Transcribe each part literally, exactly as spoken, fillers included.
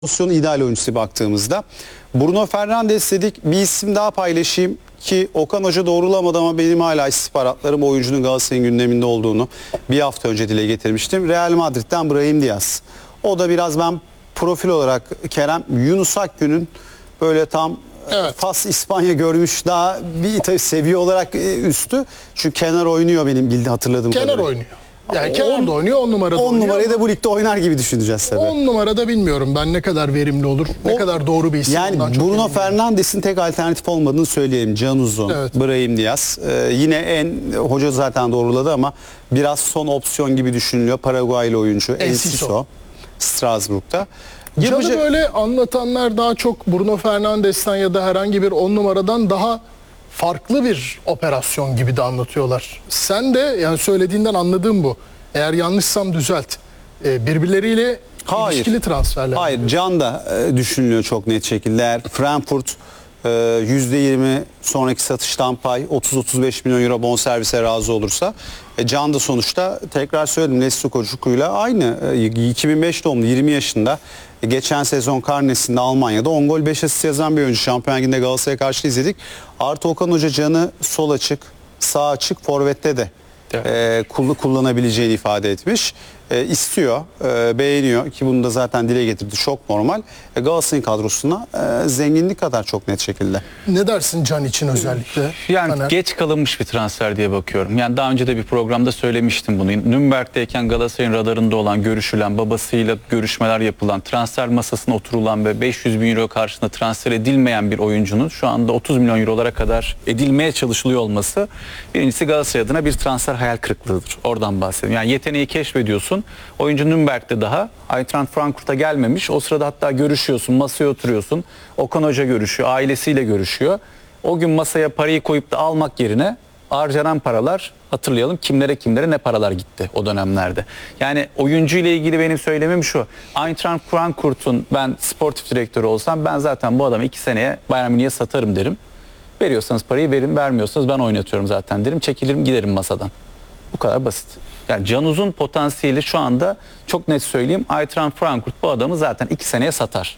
pozisyonu ideal oyuncusu baktığımızda. Bruno Fernandes dedik, bir isim daha paylaşayım ki Okan Hoca doğrulamadı ama benim hala istihbaratlarım oyuncunun Galatasaray'ın gündeminde olduğunu bir hafta önce dile getirmiştim. Real Madrid'den Brahim Diaz. O da biraz ben profil olarak Kerem Yunus Akgün'ün böyle tam evet. Fas İspanya görmüş, daha bir tabii seviye olarak üstü. Çünkü kenar oynuyor benim bildiğim hatırladığım kadarıyla. Kenar oynuyor. Yani kenarda oynuyor, on numarada on numarayı da bu ligde oynar gibi düşüneceğiz tabii. on numarada bilmiyorum ben ne kadar verimli olur, ne o, kadar doğru bir isim. Yani Bruno Fernandes'in tek alternatif olmadığını söyleyelim. Can Uzun, evet. Brahim Diaz. Ee, yine en, hoca zaten doğruladı ama biraz son opsiyon gibi düşünülüyor. Paraguaylı oyuncu Enciso, Strasbourg'da. Canı Yapıcı... böyle anlatanlar daha çok Bruno Fernandes'ten ya da herhangi bir on numaradan daha farklı bir operasyon gibi de anlatıyorlar. Sen de yani söylediğinden anladığım bu. Eğer yanlışsam düzelt. Ee, birbirleriyle Hayır. ilişkili transferler. Hayır. Can da e, düşünülüyor çok net şekilde. Eğer Frankfurt e, yüzde yirmi sonraki satıştan pay otuz otuz beş milyon euro bonservise razı olursa e, Can da sonuçta tekrar söyledim Leicester Koçuklu'yla aynı. E, iki bin beş doğumlu, yirmi yaşında. E, geçen sezon karnesinde Almanya'da on gol beş asist yazan bir oyuncu. Şampiyon Ligi'nde Galatasaray'a karşı izledik. Artı Okan Hoca Can'ı sol açık, sağ açık, forvette de e, kullanabileceğini ifade etmiş. E, istiyor, e, beğeniyor ki bunu da zaten dile getirdi. Çok normal. E, Galatasaray'ın kadrosuna e, zenginlik kadar çok net şekilde. Ne dersin Can için özellikle? Yani Taner? Geç kalınmış bir transfer diye bakıyorum. Yani daha önce de bir programda söylemiştim bunu. Nürnberg'deyken Galatasaray'ın radarında olan, görüşülen, babasıyla görüşmeler yapılan, transfer masasına oturulan ve beş yüz bin euro karşılığında transfer edilmeyen bir oyuncunun şu anda otuz milyon eurolara kadar edilmeye çalışılıyor olması birincisi Galatasaray adına bir transfer hayal kırıklığıdır. Oradan bahsediyorum. Yani yeteneği keşfediyorsun. Oyuncu Nürnberg'de daha Eintracht Frankfurt'a gelmemiş. O sırada hatta görüşüyorsun, masaya oturuyorsun. Okan Hoca görüşüyor, ailesiyle görüşüyor. O gün masaya parayı koyup da almak yerine harcanan paralar, hatırlayalım kimlere kimlere ne paralar gitti o dönemlerde. Yani oyuncu ile ilgili benim söylemim şu. Eintracht Frankfurt'un ben sportif direktörü olsam ben zaten bu adamı iki seneye Bayern Münih'e satarım derim. Veriyorsanız parayı verin, vermiyorsanız ben oynatıyorum zaten derim. Çekilirim giderim masadan. Bu kadar basit. Yani Can Uzun potansiyeli şu anda çok net söyleyeyim. Eintracht Frankfurt bu adamı zaten iki seneye satar.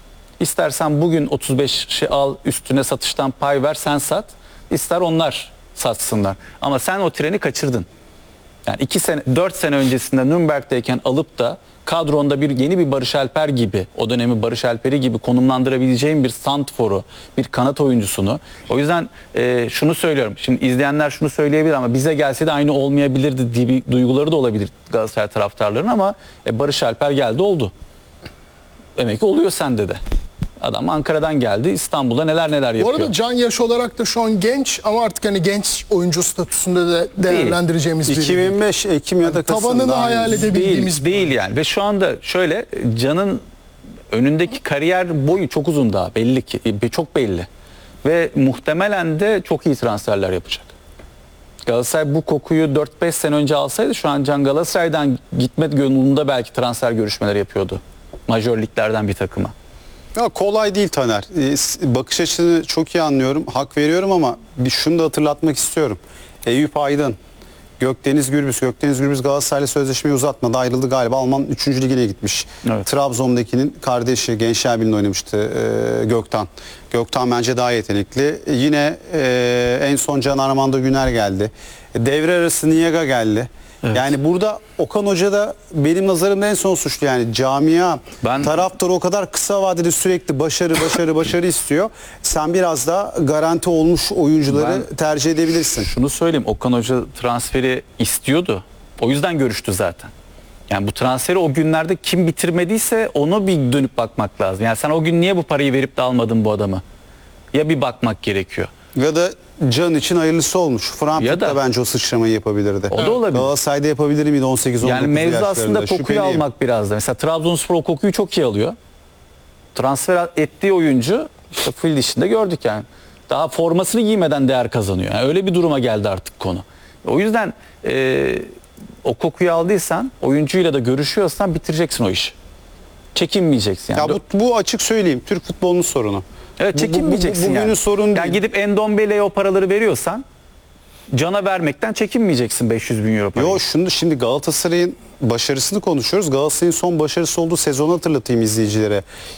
İstersen bugün otuz beşi al üstüne satıştan pay ver sen sat. İster onlar satsınlar. Ama sen o treni kaçırdın. Yani iki sene, dört sene öncesinde Nürnberg'deyken alıp da kadronda bir yeni bir Barış Alper gibi, o dönemi Barış Alper'i gibi konumlandırabileceğin bir santforu, bir kanat oyuncusunu. O yüzden e, şunu söylüyorum. Şimdi izleyenler şunu söyleyebilir ama bize gelse de aynı olmayabilirdi diye bir duyguları da olabilir Galatasaray taraftarlarının ama e, Barış Alper geldi oldu. Demek ki oluyor sende de. Adam Ankara'dan geldi, İstanbul'da neler neler yapıyor. Bu arada Can yaş olarak da şu an genç ama artık hani genç oyuncu statüsünde de değerlendireceğimiz bir iki bin beş Ekim ya da Kasım. Tavanını hayal edebildiğimiz değil, değil yani. Ve şu anda şöyle Can'ın önündeki kariyer boyu çok uzun daha belli ki, çok belli. Ve muhtemelen de çok iyi transferler yapacak. Galatasaray bu kokuyu dört beş sene önce alsaydı şu an Can Galatasaray'dan gitme yolunda belki transfer görüşmeleri yapıyordu. Majör liglerden bir takıma. Ya kolay değil Taner. Ee, bakış açını çok iyi anlıyorum. Hak veriyorum ama bir şunu da hatırlatmak istiyorum. Eyüp Aydın, Gökdeniz Gürbüz. Gökdeniz Gürbüz Galatasaray'la sözleşmeyi uzatmadı. Ayrıldı galiba. Alman üçüncü ligine gitmiş. Evet. Trabzon'dakinin kardeşi Gençler Birliği'nde oynamıştı e, Göktan. Göktan bence daha yetenekli. E, yine e, en son Can Armando Güner geldi. E, devre arası Niyaga geldi. Evet. Yani burada Okan Hoca da benim nazarımda en son suçlu yani camia ben... taraftarı o kadar kısa vadede sürekli başarı başarı başarı istiyor. Sen biraz daha garanti olmuş oyuncuları ben tercih edebilirsin. Şunu söyleyeyim, Okan Hoca transferi istiyordu. O yüzden görüştü zaten. Yani bu transferi o günlerde kim bitirmediyse onu bir dönüp bakmak lazım. Yani sen o gün niye bu parayı verip de almadın bu adamı? Ya bir bakmak gerekiyor. Ya da Can için hayırlısı olmuş. Frankfurt'ta bence o sıçramayı yapabilirdi. O da olabilir. Galatasaray'da yapabilir miydi on sekiz on dokuz yani yaşlarında? Yani mevzu aslında kokuyu Şüpheliyim. almak biraz da. Mesela Trabzonspor o kokuyu çok iyi alıyor. Transfer ettiği oyuncu işte fil dişinde gördük yani. Daha formasını giymeden değer kazanıyor. Yani öyle bir duruma geldi artık konu. O yüzden e, o kokuyu aldıysan, oyuncuyla da görüşüyorsan bitireceksin o işi. Çekinmeyeceksin. Yani. Ya bu, bu açık söyleyeyim. Türk futbolunun sorunu. Evet, çekinmeyeceksin bu, bu, bu, yani. Sorun yani değil. Gidip Endombele'ye o paraları veriyorsan Can'a vermekten çekinmeyeceksin beş yüz bin euro parayı. Yok şunu şimdi Galatasaray'ın başarısını konuşuyoruz. Galatasaray'ın son başarısı olduğu sezonu hatırlatayım izleyicilere.